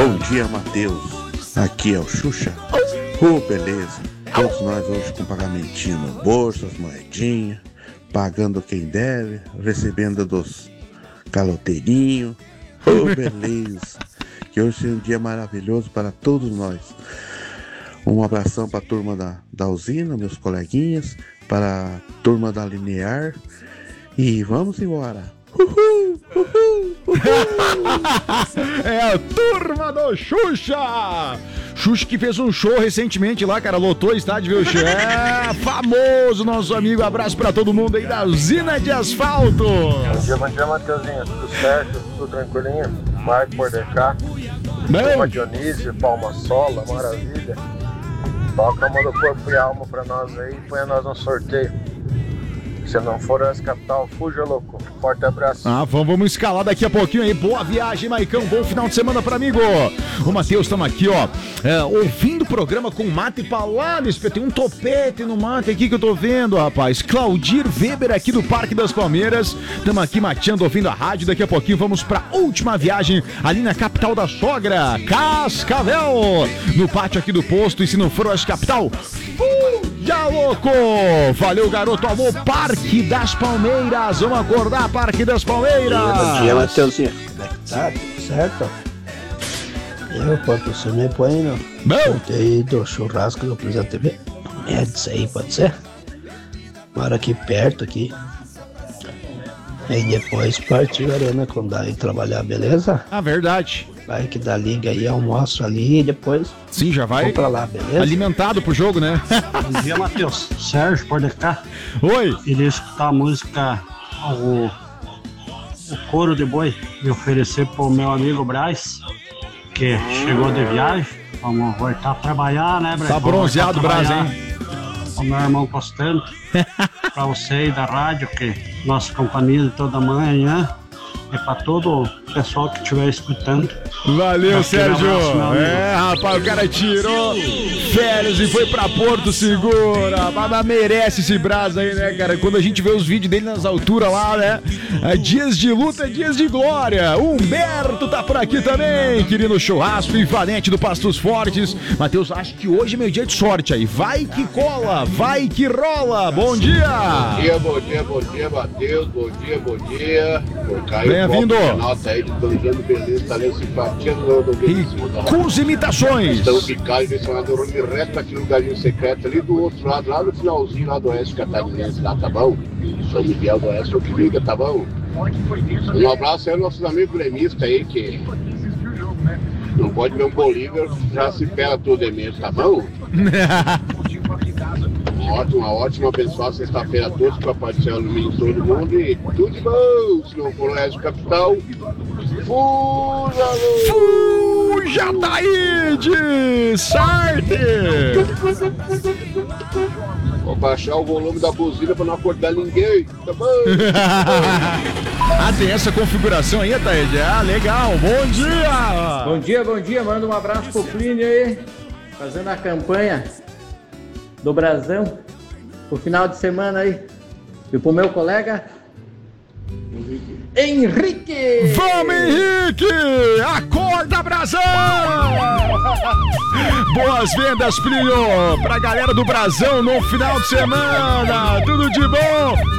Bom dia, Matheus. Aqui é o Xuxa. Beleza. Todos nós hoje com pagamentinho no bolso, as moedinhas, pagando quem deve, recebendo dos caloteirinhos. Beleza. Que hoje seja um dia maravilhoso para todos nós. Um abração para a turma da usina, meus coleguinhas, para a turma da Linear. E vamos embora. Uhul, uhul, uhul. É a turma do Xuxa! Xuxa que fez um show recentemente lá, cara, lotou o estádio, viu, Xuxa? É famoso nosso amigo, abraço pra todo mundo aí da usina de asfalto. Bom dia, Matheusinho, tudo certo, tudo tranquilinho? Marco Mordecai, turma Dionísio, Palma Sola, maravilha. Toca a mão do corpo e alma pra nós aí, põe nós no sorteio. Se não for essa capital, fuja, louco. Forte abraço. Vamos escalar daqui a pouquinho aí. Boa viagem, Maicão. Bom final de semana pra amigo. O Matheus, estamos aqui, ó, ouvindo o programa com mate pra lá. Tem um topete no mate aqui que eu tô vendo, rapaz. Claudir Weber aqui do Parque das Palmeiras. Estamos aqui mateando, ouvindo a rádio. Daqui a pouquinho vamos pra última viagem ali na capital da sogra, Cascavel. No pátio aqui do posto. E se não for a capital, já louco! Valeu, garoto. Alô, Parque das Palmeiras. Vamos acordar, Parque das Palmeiras. Bom dia, Matheusinho. Como é que tá? Tudo certo? Você me põe no sorteio do churrasco do Prisão TV. É disso aí, pode ser? Moro aqui perto, aqui. Aí depois partiu a Arena Condá e trabalhar, beleza? Verdade. Vai que dá liga aí, almoço ali e depois... Sim, já vai. Vou pra lá, beleza? Alimentado pro jogo, né? Bom dia, Matheus. Sérgio, pode ficar? Oi. Queria escutar a música, o Coro de Boi, e oferecer pro meu amigo Braz, que chegou de viagem. Vamos voltar a trabalhar, né, Braz? Tá bronzeado o Braz, hein? O meu irmão Costando. Pra você aí da rádio, que nossa companhia de toda manhã. É pra todo o pessoal que estiver escutando. Valeu, Sérgio. Rapaz, o cara tirou férias e foi pra Porto Segura. Mas merece esse braço aí, né, cara? Quando a gente vê os vídeos dele nas alturas lá, né? Dias de luta, dias de glória. Humberto tá por aqui também, querido churrasco e valente do Pastos Fortes. Matheus, acho que hoje é meu dia de sorte aí. Vai que cola, vai que rola. Bom dia. Bom dia, Matheus. Bom dia. Bem-vindo. Nota aí de Danjando Beleza, talento simpatia do com as imitações. Estamos ficados mencionando o Rony reto aqui no lugarzinho secreto ali do outro lado, lá no finalzinho lá do Oeste Catarinense, lá, tá bom? São Miguel do Oeste, o que liga, tá bom? Um abraço aí aos nossos amigos gremistas aí, que não pode ver um Bolívar, já se pega tudo aí mesmo, tá bom? Uma ótima, abençoada sexta-feira a todos, para aparecer o menino todo mundo e tudo de bom. Se não for o Oeste Capital, fuja daí de sorte! Vou baixar o volume da buzina para não acordar ninguém, tá bom? Tem essa configuração aí, Taíde? Legal, bom dia! Manda um abraço pro Plínio aí, fazendo a campanha do Brasão, pro final de semana aí, e pro meu colega Henrique! Vamos, Henrique! Acorda, Brasão! Boas vendas, Plínio, pra galera do Brasão no final de semana, tudo de bom!